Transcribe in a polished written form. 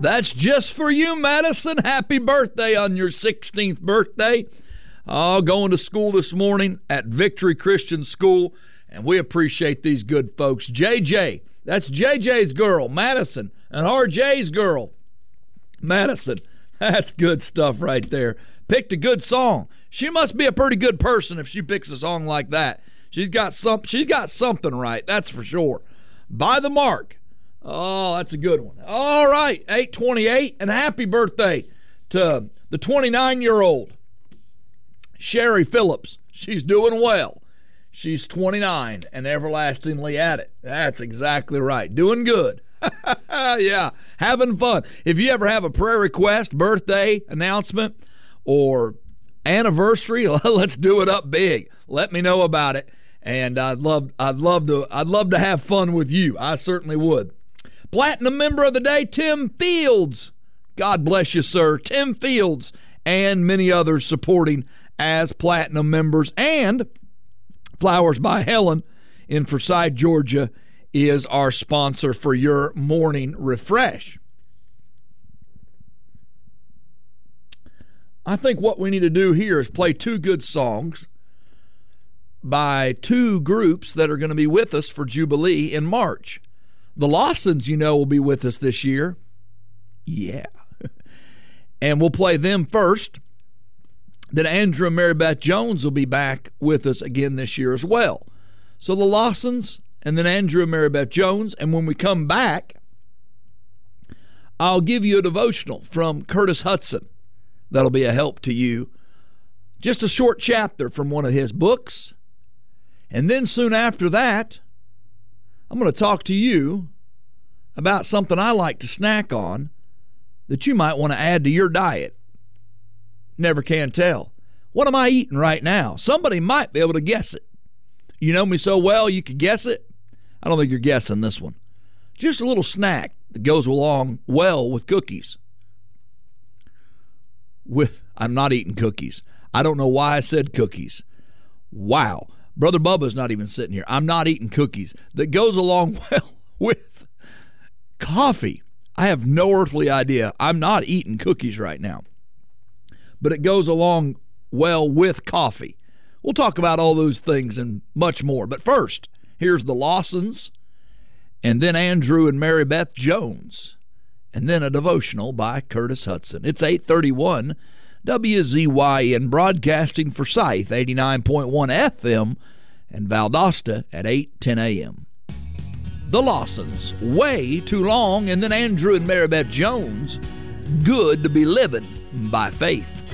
That's just for you, Madison. Happy birthday on your 16th birthday. Going to school this morning at Victory Christian School, and we appreciate these good folks. JJ, that's JJ's girl, Madison, and RJ's girl, Madison. That's good stuff right there. Picked a good song. She must be a pretty good person if she picks a song like that. She's got something right, that's for sure. By the Mark. Oh, that's a good one. All right, 828, and happy birthday to the 29-year-old Sherry Phillips. She's doing well. She's 29 and everlastingly at it. That's exactly right. Doing good. Yeah, having fun. If you ever have a prayer request, birthday announcement, or anniversary, let's do it up big. Let me know about it, and I'd love to have fun with you. I certainly would. Platinum member of the day, Tim Fields. God bless you, sir. Tim Fields and many others supporting as platinum members. And Flowers by Helen in Forsyth, Georgia, is our sponsor for your morning refresh. I think what we need to do here is play two good songs by two groups that are going to be with us for Jubilee in March. The Lawsons, will be with us this year. Yeah. And we'll play them first. Then Andrew and Mary Beth Jones will be back with us again this year as well. So the Lawsons, and then Andrew and Mary Beth Jones. And when we come back, I'll give you a devotional from Curtis Hudson that'll be a help to you. Just a short chapter from one of his books. And then soon after that, I'm going to talk to you about something I like to snack on that you might want to add to your diet. Never can tell. What am I eating right now? Somebody might be able to guess it. You know me so well you could guess it. I don't think you're guessing this one. Just a little snack that goes along well with cookies. I'm not eating cookies. I don't know why I said cookies. Wow. Brother Bubba's not even sitting here. I'm not eating cookies. That goes along well with coffee. I have no earthly idea. I'm not eating cookies right now. But it goes along well with coffee. We'll talk about all those things and much more. But first, here's the Lawsons, and then Andrew and Mary Beth Jones, and then a devotional by Curtis Hudson. It's 8:31 WZYN, broadcasting Forsyth 89.1 FM and Valdosta at 8:10 a.m. The Lawsons, Way Too Long, and then Andrew and Mary Beth Jones, Good to Be Living by Faith.